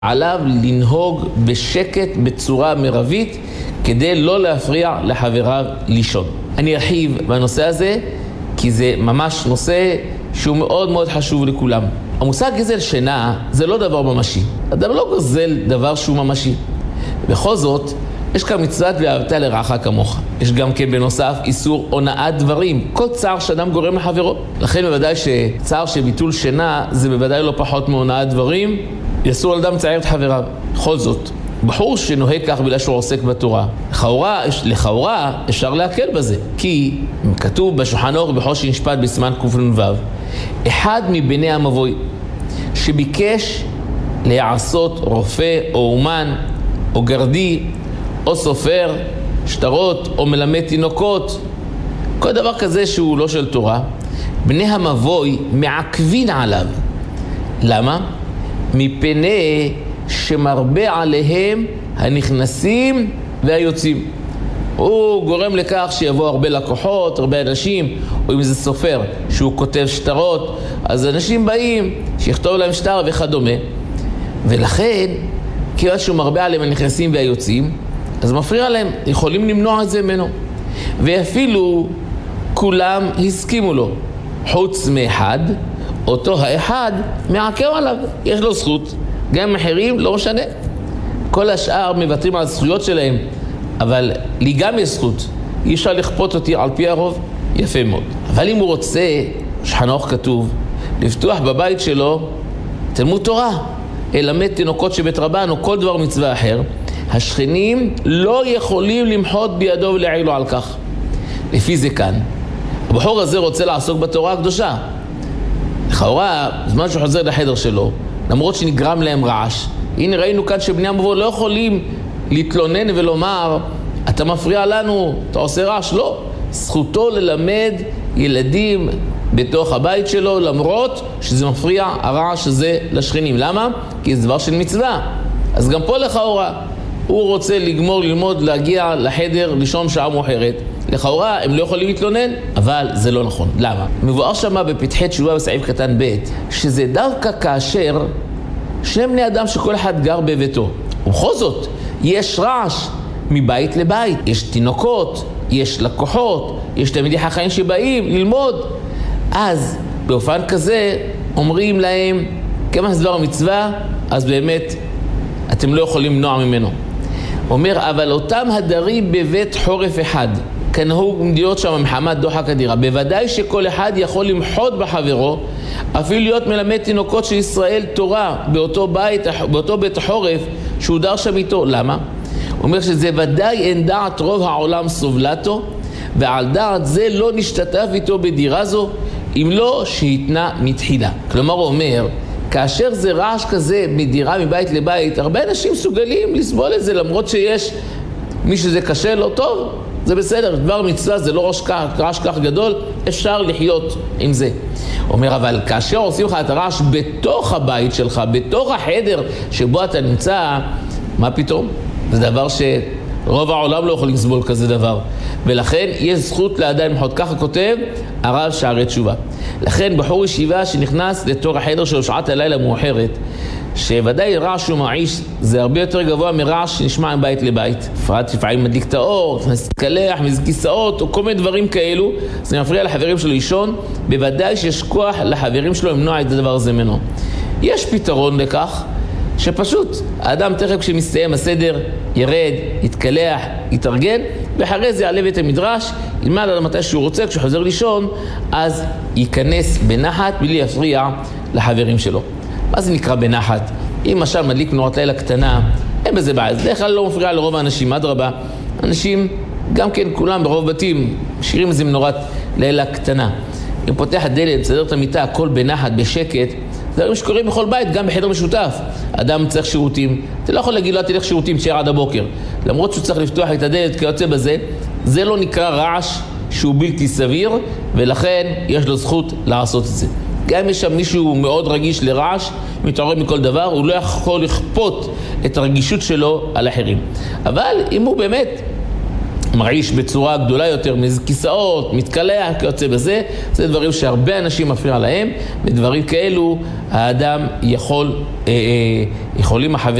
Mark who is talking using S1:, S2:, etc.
S1: עליו לנהוג בשקט בצורה מרבית כדי לא להפריע לחבריו לישון. אני ארחיב בנושא הזה כי זה ממש נושא שהוא מאוד מאוד חשוב לכולם. המושג גזל שינה זה לא דבר ממשי. אדם לא גוזל דבר שהוא ממשי. בכל זאת, יש כאן מצוות ואהבת לרעך כמוך. יש גם כן בנוסף איסור הונאת דברים. כל צער שאדם גורם לחברו. לכן בוודאי שצער של ביטול שינה זה בוודאי לא פחות מהונאת דברים. יסור על אדם לצער את חבריו. בכל זאת, בחור שנוהג כך בגלל שהוא עוסק בתורה, לכאורה אפשר להקל בזה. כי כתוב בשולחן אורוך בחושן שנשפט בסימן קנ"ו, אחד מבני המבוי שביקש להעשות רופא או אומן או גרדי או סופר, שטרות או מלמד תינוקות, כל דבר כזה שהוא לא של תורה, בני המבוי מעכבין עליו. למה? מפני שמרבה עליהם הנכנסים והיוצאים. הוא גורם לכך שיבוא הרבה לקוחות, הרבה אנשים, או אם זה סופר שהוא כותב שטרות, אז אנשים באים שיכתוב להם שטר וכדומה. ולכן, כיוון שהוא מרבה עליהם הנכנסים והיוצאים, אז מפריע להם, יכולים למנוע את זה ממנו. ואפילו כולם הסכימו לו, חוץ מאחד, אותו האחד מעכב עליו, יש לו זכות, גם מחירים לא משנה. כל השאר מוותרים על הזכויות שלהם, אבל לי גם יש זכות, אי אפשר לכפות אותי על פי הרוב, יפה מאוד. אבל אם הוא רוצה, שולחן ערוך כתוב, לפתוח בבית שלו תלמוד תורה, ללמד תינוקות שבית רבן או כל דבר מצווה אחר, השכנים לא יכולים למחות בידו ולהעיר לו על כך. לפי זה כאן, הבחור הזה רוצה לעסוק בתורה הקדושה. לכאורה, בזמן שהוא חוזר לחדר שלו, למרות שנגרם להם רעש, הנה ראינו כאן שבני המבוי לא יכולים להתלונן ולומר, אתה מפריע לנו, אתה עושה רעש. לא, זכותו ללמד ילדים בתוך הבית שלו, למרות שזה מפריע הרעש הזה לשכנים. למה? כי זה דבר של מצווה. אז גם פה לכאורה, הוא רוצה לגמור ללמוד, להגיע לחדר, לישון שעה מאוחרת. לכאורה הם לא יכולים להתלונן, אבל זה לא נכון. למה? מבואר שמה בפתחי תשובה בסעיף קטן ב' שזה דווקא כאשר שני בני אדם שכל אחד גר בביתו. ובכל זאת, יש רעש מבית לבית. יש תינוקות, יש לקוחות, יש תלמידי חכמים שבאים ללמוד. אז באופן כזה אומרים להם, כמה זה דבר מצווה, אז באמת אתם לא יכולים למנוע ממנו. אומר, אבל אותם הדרים בבית חורף אחד, כנהוג מדיעות שם מחמת דוחק הדירה, בוודאי שכל אחד יכול למחות בחברו, אפילו להיות מלמד תינוקות של ישראל תורה באותו בית חורף שהוא דר שם איתו. למה? הוא אומר שזה ודאי אין דעת רוב העולם סובלתו, ועל דעת זה לא נשתתף איתו בדירה זו, אם לא שהתנה מתחילה. כלומר הוא אומר, כאשר זה רעש כזה מדירה מבית לבית, הרבה אנשים מסוגלים לסבול את זה, למרות שיש מי שזה קשה לא טוב, זה בסדר, דבר מצווה זה לא רעש כך גדול, אפשר לחיות עם זה. הוא אומר, אבל כאשר עושים לך את הרעש בתוך הבית שלך, בתוך החדר שבו אתה נמצא, מה פתאום? זה דבר שרוב העולם לא יכולים לסבול כזה דבר. ולכן יש זכות לאדם למחות. ככה כותב הרב שערי תשובה. לכן בחור ישיבה שנכנס לתוך החדר שלו שעת הלילה מאוחרת, שוודאי רעש ומעיש זה הרבה יותר גבוה מרעש שנשמע מבית לבית. פרט לפעמים מדליק את האור, נכנס להתקלח, מזיז כיסאות או כל מיני דברים כאלו, זה מפריע לחברים שלו לישון. בוודאי שיש כוח לחברים שלו למנוע את הדבר הזה ממנו. יש פתרון לכך, שפשוט האדם תכף כשמסתיים הסדר ירד, יתקלח, יתארגן, ואחרי זה יעלה בית המדרש, ילמד עד מתי שהוא רוצה, כשהוא חוזר לישון, אז ייכנס בנחת בלי להפריע לחברים שלו. מה זה נקרא בנחת? אם למשל מדליק נורת לילה קטנה, אין בזה בעיה, זה בכלל לא מפריע לרוב האנשים, אדרבה. אנשים, גם כן כולם ברוב בתים, משאירים איזה נורת לילה קטנה. אם פותח הדלת, מסדר את המיטה, הכל בנחת, בשקט, זה דברים שקורים בכל בית, גם בחדר משותף. אדם צריך שירותים, אתה לא יכול להגיד לו, תלך שירותים, תשאר עד הבוקר. למרות שהוא צריך לפתוח את הדלת כיוצא בזה, זה לא נקרא רעש שהוא בלתי סביר, ולכן יש לו זכות לעשות את זה. גם יש שם מישהו מאוד רגיש לרעש, מתעורר מכל דבר, הוא לא יכול לכפות את הרגישות שלו על אחרים. אבל אם הוא באמת מרעיש בצורה גדולה יותר, כיסאות, מתקלח, כיוצא בזה, זה דברים שהרבה אנשים מפריע להם, ודברים כאלו האדם יכולים החברים